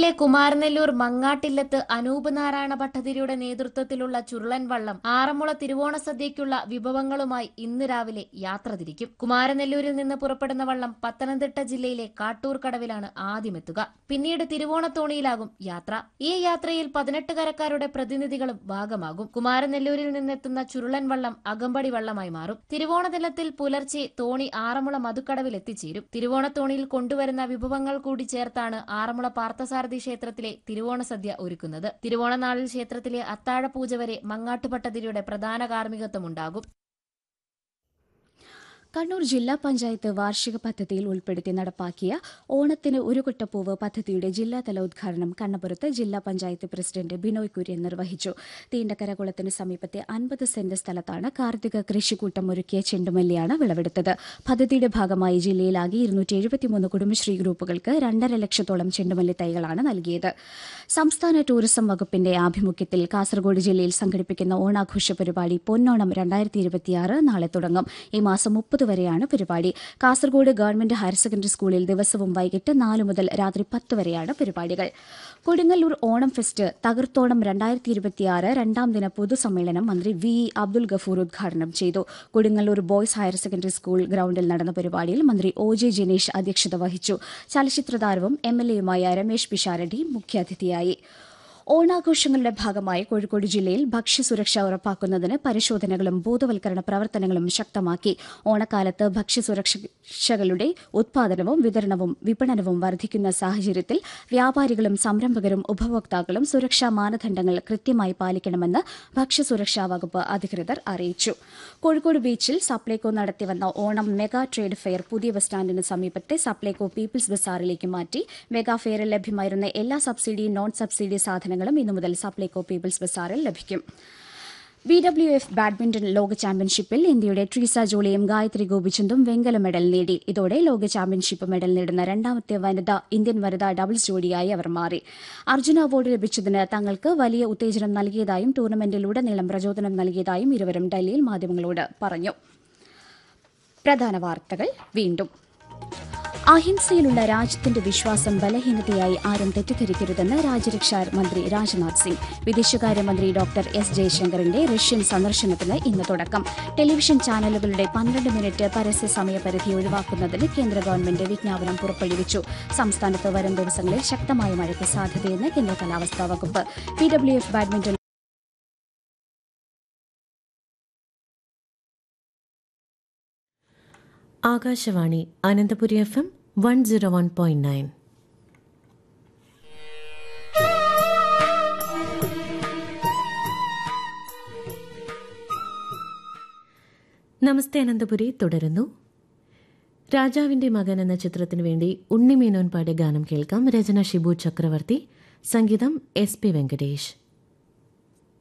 ജില്ലയിലെ കുമാരനെല്ലൂർ മങ്ങാട്ടില്ലത്ത് അനൂപ് നാരായണ ഭട്ടതിരിയുടെ നേതൃത്വത്തിലുള്ള ചുരുളൻ വള്ളം ആറന്മുള തിരുവോണ സദ്യയ്ക്കുള്ള വിഭവങ്ങളുമായി ഇന്ന് രാവിലെ യാത്ര തിരിക്കും. കുമാരനെല്ലൂരിൽ നിന്ന് പുറപ്പെടുന്ന വള്ളം പത്തനംതിട്ട ജില്ലയിലെ കാട്ടൂർ കടവിലാണ് ആദ്യമെത്തുക. പിന്നീട് തിരുവോണത്തോണിയിലാകും യാത്ര. ഈ യാത്രയിൽ 18 കരക്കാരുടെ പ്രതിനിധികളും ഭാഗമാകും. കുമാരനെല്ലൂരിൽ നിന്നെത്തുന്ന ചുരുളൻ വള്ളം അകമ്പടി വള്ളമായി മാറും. തിരുവോണ ദിനത്തിൽ പുലർച്ചെ തോണി ആറന്മുള മധുക്കടവിൽ എത്തിച്ചേരും. തിരുവോണത്തോണിയിൽ കൊണ്ടുവരുന്ന വിഭവങ്ങൾ കൂടി ചേർത്താണ് ആറന്മുള പാർത്ഥസാരഥി ക്ഷേത്രത്തിലെ തിരുവോണ സദ്യ ഒരുക്കുന്നത്. തിരുവോണനാളിൽ ക്ഷേത്രത്തിലെ അത്താഴപൂജ വരെ മങ്ങാട്ടുഭട്ടതിരിയുടെ പ്രധാന കാർമ്മികത്വമുണ്ടാകും. കണ്ണൂർ ജില്ലാ പഞ്ചായത്ത് വാർഷിക പദ്ധതിയിൽ ഉൾപ്പെടുത്തി നടപ്പാക്കിയ ഓണത്തിന് ഒരു കുട്ടപ്പൂവ് പദ്ധതിയുടെ ജില്ലാതല ഉദ്ഘാടനം കണ്ണപുരത്ത് ജില്ലാ പഞ്ചായത്ത് പ്രസിഡന്റ് ബിനോയ് കുര്യൻ നിർവഹിച്ചു. തീണ്ടക്കര കുളത്തിന് സമീപത്തെ 50 സെന്റ് സ്ഥലത്താണ് കാർത്തിക കൃഷിക്കൂട്ടം ഒരുക്കിയ ചെണ്ടുമല്ലിയാണ് വിളവെടുത്തത്. പദ്ധതിയുടെ ഭാഗമായി ജില്ലയിലാകെ 273 കുടുംബശ്രീ ഗ്രൂപ്പുകൾക്ക് 2.5 ലക്ഷത്തോളം ചെണ്ടുമല്ലി തൈകളാണ് നൽകിയത്. സംസ്ഥാന ടൂറിസം വകുപ്പിന്റെ ആഭിമുഖ്യത്തിൽ കാസർഗോഡ് ജില്ലയിൽ സംഘടിപ്പിക്കുന്ന ഓണാഘോഷ പരിപാടി പൊന്നോണം 2026 നാളെ തുടങ്ങും. ഈ മാസം 30 വരെയാണ് പരിപാടി. കാസർഗോഡ് ഗവൺമെന്റ് ഹയർ സെക്കൻഡറി സ്കൂളിൽ ദിവസവും വൈകിട്ട് 4 മുതൽ രാത്രി 10 വരെയാണ് പരിപാടികൾ. കൊടുങ്ങല്ലൂർ ഓണം ഫെസ്റ്റ് തകർത്തോണം 2026 രണ്ടാം ദിന പൊതുസമ്മേളനം മന്ത്രി വി അബ്ദുൽ ഗഫൂർ ഉദ്ഘാടനം ചെയ്തു. Kodungallur boys higher secondary school ഗ്രൌണ്ടിൽ നടന്ന പരിപാടിയിൽ മന്ത്രി ഒ ജെ ജിനേഷ് അധ്യക്ഷത വഹിച്ചു. ചലച്ചിത്രതാരവും എംഎൽഎയുമായ രമേശ് പിഷാരടി മുഖ്യാതിഥിയായി. ഓണാഘോഷങ്ങളുടെ ഭാഗമായി കോഴിക്കോട് ജില്ലയിൽ ഭക്ഷ്യസുരക്ഷ ഉറപ്പാക്കുന്നതിന് പരിശോധനകളും ബോധവൽക്കരണ പ്രവർത്തനങ്ങളും ശക്തമാക്കി. ഓണക്കാലത്ത് ഭക്ഷ്യസുരക്ഷകളുടെ ഉത്പാദനവും വിതരണവും വിപണനവും വർദ്ധിക്കുന്ന സാഹചര്യത്തിൽ വ്യാപാരികളും സംരംഭകരും ഉപഭോക്താക്കളും സുരക്ഷാ മാനദണ്ഡങ്ങൾ കൃത്യമായി പാലിക്കണമെന്ന് ഭക്ഷ്യസുരക്ഷാ വകുപ്പ് അധികൃതർ അറിയിച്ചു. കോഴിക്കോട് ബീച്ചിൽ സപ്ലൈകോ നടത്തിവന്ന ഓണം മെഗാ ട്രേഡ് ഫെയർ പുതിയ ബസ് സ്റ്റാൻഡിന് സമീപത്തെ സപ്ലൈകോ പീപ്പിൾസ് ബസാറിലേക്ക് മാറ്റി. മെഗാ ഫെയറിൽ ലഭ്യമായിരുന്ന എല്ലാ സബ്സിഡി നോൺ സബ്സിഡി സാധനങ്ങളും ഇന്നു മുതൽ സപ്ലൈകോ പീപ്പിൾസ് ബസാറിൽ ലഭിക്കും. BWF ബാഡ്മിന്റൺ ലോക ചാമ്പ്യൻഷിപ്പിൽ ഇന്ത്യയുടെ ട്രീസ ജോളിയും ഗായത്രി ഗോപിചന്ദും വെങ്കല മെഡൽ നേടി. ഇതോടെ ലോക ചാമ്പ്യൻഷിപ്പ് മെഡൽ നേടുന്ന രണ്ടാമത്തെ ഇന്ത്യൻ വനിതാ ഡബിൾസ് ജോഡിയായി അവർ മാറി. അർജുന അവാർഡ് ലഭിച്ചതിന് തങ്ങൾക്ക് വലിയ ഉത്തേജനം നൽകിയതായും ടൂർണമെന്റിലുടനീളം പ്രചോദനം നൽകിയതായും ഇരുവരും ഡൽഹിയിൽ മാധ്യമങ്ങളോട് പറഞ്ഞു. പ്രധാന വാർത്തകൾ വീണ്ടും. അഹിംസയിലുള്ള രാജ്യത്തിന്റെ വിശ്വാസം ബലഹീനതയായി ആരും തെറ്റിദ്ധരിക്കരുതെന്ന് രാജ്യരക്ഷാ മന്ത്രി രാജ്നാഥ് സിംഗ്. വിദേശകാര്യമന്ത്രി ഡോക്ടർ എസ് ജയശങ്കറിന്റെ റഷ്യൻ സന്ദർശനത്തിന് ഇന്ന് തുടക്കം. ടെലിവിഷൻ ചാനലുകളുടെ 12 മിനിറ്റ് പരസ്യ സമയപരിധി ഒഴിവാക്കുന്നതിന് കേന്ദ്ര ഗവൺമെന്റ് വിജ്ഞാപനം പുറപ്പെടുവിച്ചു. സംസ്ഥാനത്ത് വരും ദിവസങ്ങളിൽ ശക്തമായ മഴയ്ക്ക് സാധ്യതയെന്ന് കേന്ദ്ര കാലാവസ്ഥാ വകുപ്പ്. BWF badminton Akashvani Ananthapuri FM 101.9. നമസ്തേ അനന്തപുരി തുടരുന്നു. രാജാവിന്റെ മകൻ എന്ന ചിത്രത്തിനു വേണ്ടി ഉണ്ണിമേനോൻ പാടിയ ഗാനം കേൾക്കാം. രചന ഷിബു ചക്രവർത്തി, സംഗീതം SP വെങ്കടേഷ്.